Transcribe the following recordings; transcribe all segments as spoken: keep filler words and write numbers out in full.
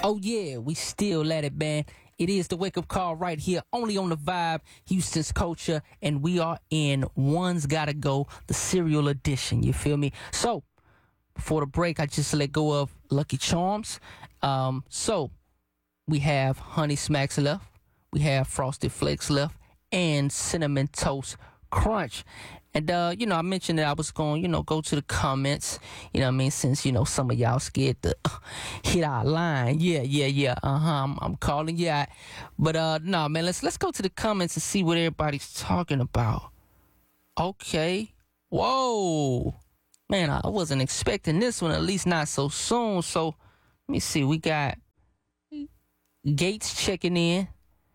Oh yeah, we still let it, man. It is the wake up call right here, only on the Vibe, Houston's Culture, and we are in One's Gotta Go, the serial edition. You feel me? So before the break, I just let go of Lucky Charms. Um, so we have Honey Smacks left, we have Frosted Flakes left, and Cinnamon Toast Crunch. And, uh, you know, I mentioned that I was going, you know, go to the comments, you know what I mean, since, you know, some of y'all scared to uh, hit our line. Yeah, yeah, yeah, uh-huh, I'm, I'm calling you out. But, uh, no, man, let's, let's go to the comments and see what everybody's talking about. Okay. Whoa. Man, I wasn't expecting this one, at least not so soon. So, let me see, we got Gates checking in.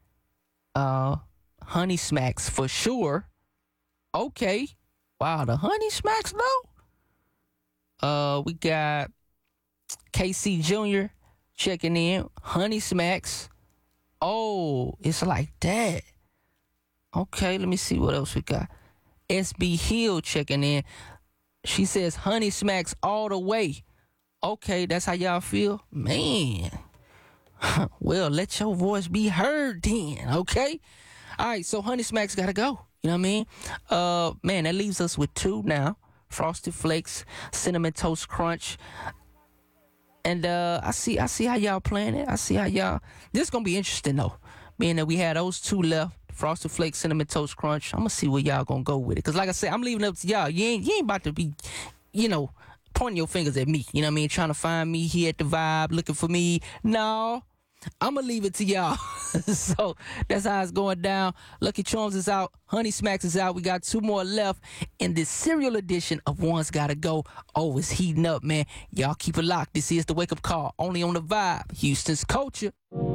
Uh, Honey Smacks for sure. Okay. Wow, the Honey Smacks though. Uh, we got K C Junior checking in. Honey Smacks. Oh, it's like that. Okay, let me see what else we got. S B Hill checking in. She says Honey Smacks all the way. Okay, that's how y'all feel? Man. Well, let your voice be heard then, okay? All right, so Honey Smacks gotta go. You know what I mean? Uh, man, that leaves us with two now. Frosted Flakes, Cinnamon Toast Crunch. And uh, I see I see how y'all playing it. I see how y'all... This is going to be interesting, though. Being that we had those two left, Frosted Flakes, Cinnamon Toast Crunch. I'm going to see where y'all going to go with it. Because like I said, I'm leaving it up to y'all. You ain't, you ain't about to be, you know, pointing your fingers at me. You know what I mean? Trying to find me here at the Vibe, looking for me. No. I'm going to leave it to y'all. So that's how it's going down. Lucky Charms is out. Honey Smacks is out. We got two more left in this serial edition of One's Gotta Go. Oh, it's heating up, man. Y'all keep it locked. This is the wake up call only on the Vibe, Houston's Culture.